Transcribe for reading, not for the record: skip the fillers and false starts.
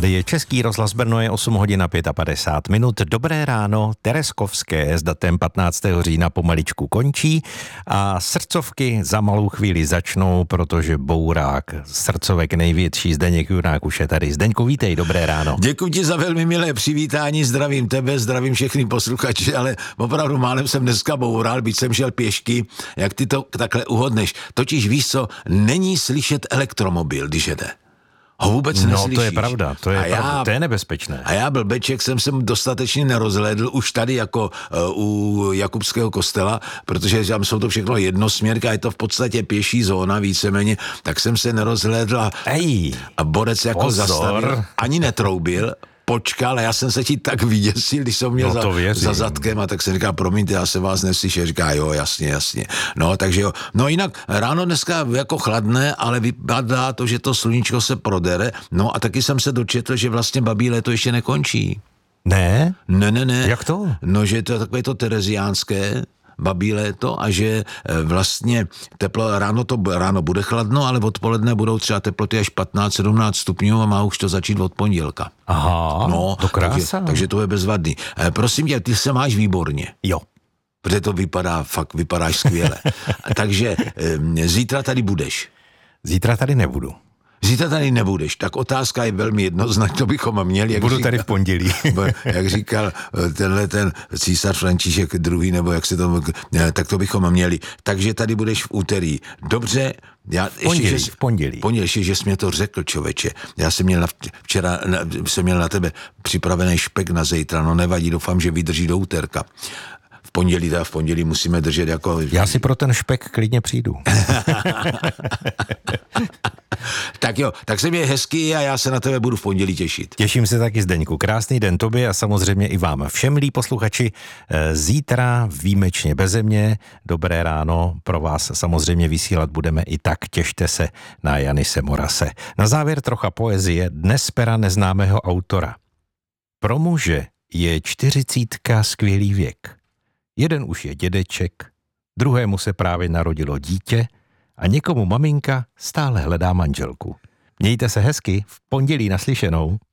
Tady je Český rozhlas Brno, je 8 hodin a 55 minut. Dobré ráno, Tereskovské s datem 15. října pomaličku končí a srdcovky za malou chvíli začnou, protože bourák srdcovek největší Zdeněk Jurák už je tady. Zdeňku, vítej, dobré ráno. Děkuji ti za velmi milé přivítání, zdravím tebe, zdravím všechny posluchače, ale opravdu málem jsem dneska boural, byť jsem šel pěšky, jak ty to takhle uhodneš. Totiž víš co, není slyšet elektromobil, když jede. Ho vůbec neslyšíš. No to je pravda, to je nebezpečné. A já blbeček jsem se dostatečně nerozhlédl už tady jako u Jakubského kostela, protože tam jsou to všechno jednosměrka, je to v podstatě pěší zóna víceméně, tak jsem se nerozhlédl a borec jako zastavil, ani netroubil, počkal, já jsem se ti tak vyděsil, když jsem měl za zadkem a tak jsem říkal, promiňte, já jsem vás neslyšel, říká, jo, jasně. No, takže jo. No jinak ráno dneska jako chladné, ale vypadá to, že to sluníčko se prodere, no a taky jsem se dočetl, že vlastně babí léto ještě nekončí. Ne? Ne. Jak to? No, že to je takové to tereziánské, babí léto a že vlastně ráno bude chladno, ale odpoledne budou třeba teploty až 15-17 stupňů a má už to začít od pondělka. Aha, no, to krása. Takže to je bezvadný. Prosím tě, ty se máš výborně. Jo. Protože to vypadáš skvěle. Takže zítra tady budeš. Zítra tady nebudu. Zítra tady nebudeš, tak otázka je velmi jednoznačná, to bychom měli. Budu tady v pondělí. Jak říkal ten císař František II, nebo jak se to, tak to bychom měli. Takže tady budeš v úterý. Dobře, v pondělí. Ještě, že jsi mě to řekl, člověče. Já jsem měl včera na tebe připravený špek na zítra, no nevadí, doufám, že vydrží do úterka. V pondělí musíme držet jako... Já si pro ten špek klidně přijdu. Tak jo, tak se mě hezky a já se na tebe budu v pondělí těšit. Těším se taky, Zdeňku. Krásný den tobě a samozřejmě i vám všem, milí posluchači. Zítra výjimečně beze mě. Dobré ráno pro vás samozřejmě vysílat budeme i tak. Těšte se na Janise Morase. Na závěr trocha poezie dnes z pera neznámého autora. Pro muže je 40 skvělý věk. Jeden už je dědeček, druhému se právě narodilo dítě a někomu maminka stále hledá manželku. Mějte se hezky, v pondělí naslyšenou.